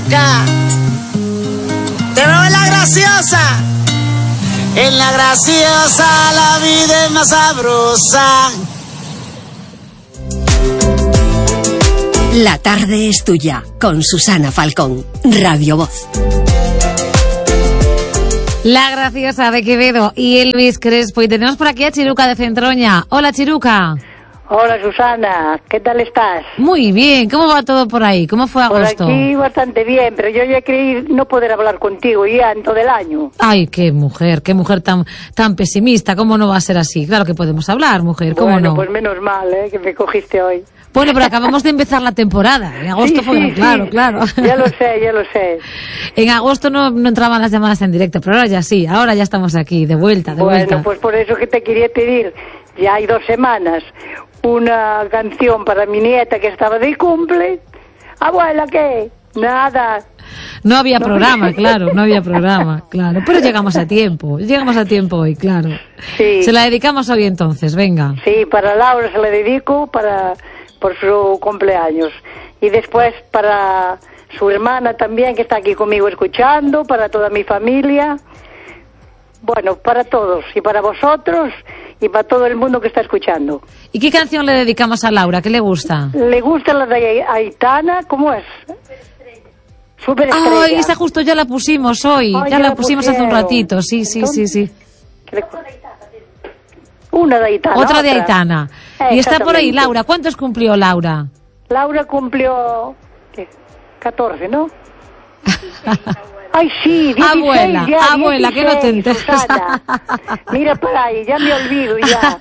loca. Pero en la graciosa. En la graciosa la vida es más sabrosa. La tarde es tuya, con Susana Falcón, Radio Voz. La graciosa de Quevedo y Elvis Crespo. Y tenemos por aquí a Chiruca de Centroña. Hola, Chiruca. Hola, Susana, ¿qué tal estás? Muy bien, ¿cómo va todo por ahí? ¿Cómo fue agosto? Por aquí bastante bien, pero yo ya creí no poder hablar contigo ya en todo el año. Ay, qué mujer tan pesimista, ¿cómo no va a ser así? Claro que podemos hablar, mujer, ¿cómo bueno, no? Pues menos mal, que me cogiste hoy. Bueno, pero acabamos de empezar la temporada, en agosto sí, claro. Ya lo sé. En agosto no entraban las llamadas en directo, pero ahora ya sí, ahora ya estamos aquí, de vuelta. Bueno, pues por eso que te quería pedir, ya hay 2 semanas, una canción para mi nieta que estaba de cumple. Abuela, ¿qué? Nada. No había programa, claro, pero llegamos a tiempo hoy, claro. Sí. Se la dedicamos hoy entonces, venga. Sí, para Laura se la dedico por su cumpleaños. Y después para su hermana también, que está aquí conmigo escuchando, para toda mi familia. Bueno, para todos, y para vosotros, y para todo el mundo que está escuchando. ¿Y qué canción le dedicamos a Laura? ¿Qué le gusta? Le gusta la de Aitana, ¿cómo es? Superestrella. Ay, esa justo ya la pusimos hoy, ya la pusimos hace un ratito, sí. Una de Aitana. Otra de Aitana. Y está por ahí Laura. ¿Cuántos cumplió Laura? Laura cumplió 14, ¿no? Ay, sí, 16 abuela, 16, que no te enteras. Mira para ahí, ya me olvido ya.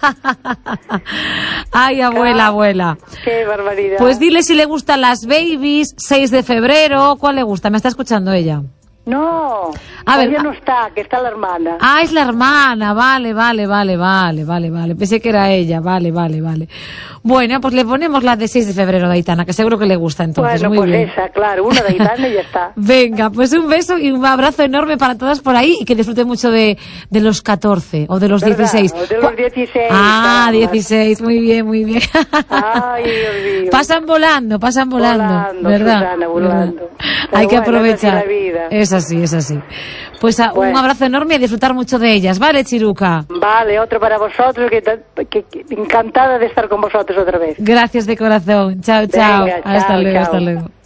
Ay, abuela. Qué barbaridad. Pues dile si le gustan las babies, 6 de febrero, ¿cuál le gusta? Me está escuchando ella. No, ella no está, que está la hermana. Ah, es la hermana, vale. Pensé que era ella, vale. Bueno, pues le ponemos la de 6 de febrero de Aitana, que seguro que le gusta entonces. Bueno, muy pues bien. esa, claro, una de Aitana y ya está. Venga, pues un beso y un abrazo enorme para todas por ahí y que disfruten mucho de los 14 o de los 16. O de los 16. Ah, 16, muy bien. Ay, Dios mío. Pasan volando, ¿verdad? Susana, volando. Hay que aprovechar. Es la vida. Es así. Pues un abrazo enorme y a disfrutar mucho de ellas, ¿vale, Chiruca? Vale, otro para vosotros, que encantada de estar con vosotros otra vez. Gracias de corazón. Chao. Venga, Hasta chao. luego.